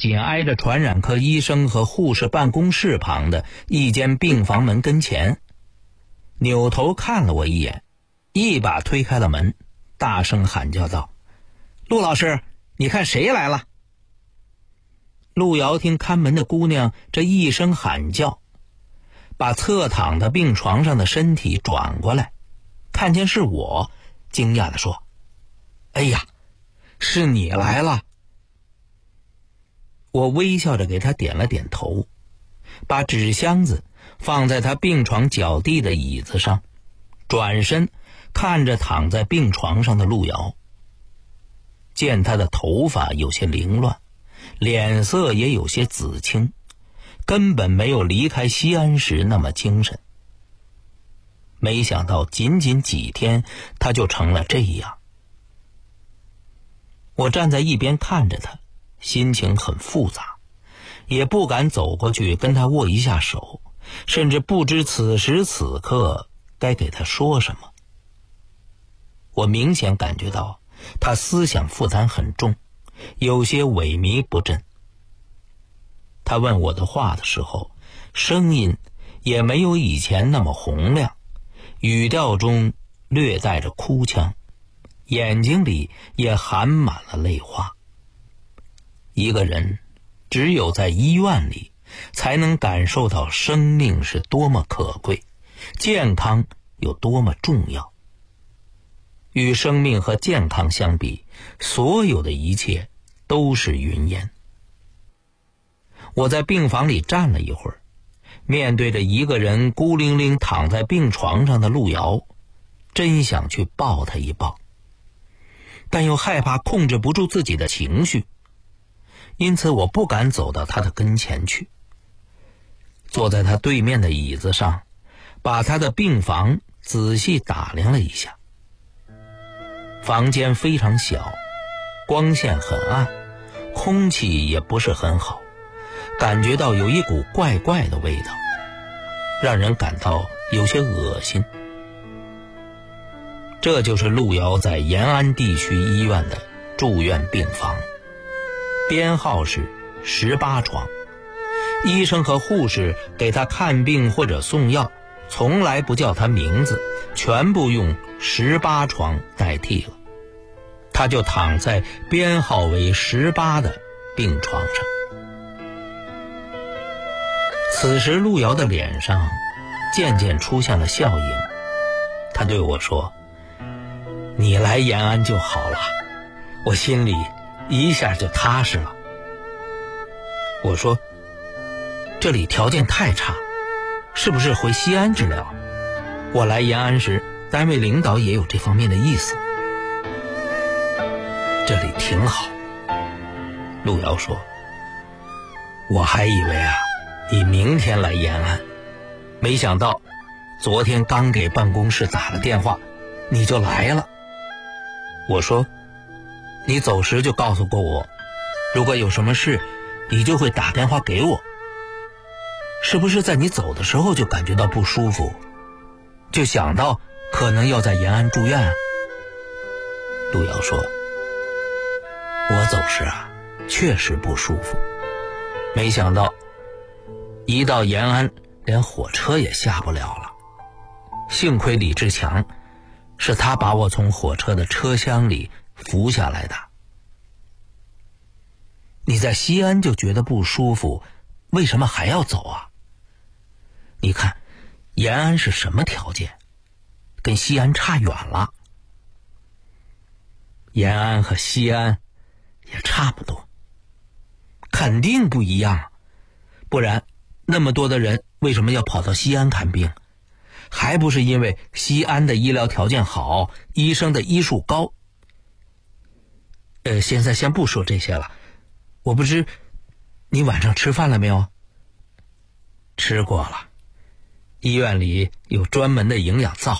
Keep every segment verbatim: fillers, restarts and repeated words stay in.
紧挨着传染科医生和护士办公室旁的一间病房门跟前，扭头看了我一眼，一把推开了门，大声喊叫道：“陆老师，你看谁来了？”陆瑶听看门的姑娘这一声喊叫，把侧躺在病床上的身体转过来，看见是我，惊讶地说：“哎呀，是你来了。”我微笑着给她点了点头，把纸箱子放在她病床脚地的椅子上，转身看着躺在病床上的陆瑶，见她的头发有些凌乱，脸色也有些紫青，根本没有离开西安时那么精神。没想到仅仅几天，她就成了这样。我站在一边看着她，心情很复杂，也不敢走过去跟她握一下手，甚至不知此时此刻该给她说什么。我明显感觉到她思想负担很重，有些萎靡不振。她问我的话的时候，声音也没有以前那么洪亮，语调中略带着哭腔，眼睛里也含满了泪花。一个人只有在医院里，才能感受到生命是多么可贵，健康有多么重要。与生命和健康相比，所有的一切都是云烟。我在病房里站了一会儿，面对着一个人孤零零躺在病床上的陆瑶，真想去抱他一抱，但又害怕控制不住自己的情绪，因此我不敢走到他的跟前去。坐在他对面的椅子上，把他的病房仔细打量了一下。房间非常小，光线很暗，空气也不是很好，感觉到有一股怪怪的味道，让人感到有些恶心。这就是陆瑶在延安地区医院的住院病房，编号是十八床。医生和护士给他看病或者送药，从来不叫他名字，全部用十八床代替了。他就躺在编号为十八的病床上。此时陆瑶的脸上渐渐出现了笑意，他对我说：“你来延安就好了，我心里一下就踏实了。”我说：“这里条件太差，是不是回西安治疗？我来延安时，单位领导也有这方面的意思。”这里挺好。陆瑶说：“我还以为啊，你明天来延安，没想到昨天刚给办公室打了电话，你就来了。”我说：“你走时就告诉过我，如果有什么事，你就会打电话给我。是不是在你走的时候就感觉到不舒服，就想到可能要在延安住院啊？”陆瑶说：“我走时啊，确实不舒服，没想到一到延安连火车也下不了了。幸亏李志强，是他把我从火车的车厢里扶下来的。你在西安就觉得不舒服，为什么还要走啊？你看延安是什么条件，跟西安差远了。延安和西安也差不多，肯定不一样，不然那么多的人为什么要跑到西安看病？还不是因为西安的医疗条件好，医生的医术高。呃，现在先不说这些了，我不知你晚上吃饭了没有？吃过了，医院里有专门的营养皂。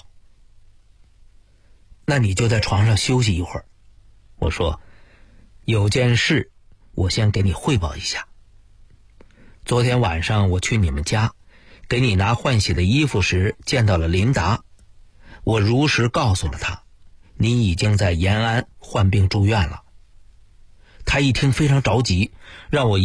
那你就在床上休息一会儿。我说，有件事我先给你汇报一下。昨天晚上我去你们家给你拿换洗的衣服时见到了琳达，我如实告诉了她，你已经在延安患病住院了。她一听非常着急，让我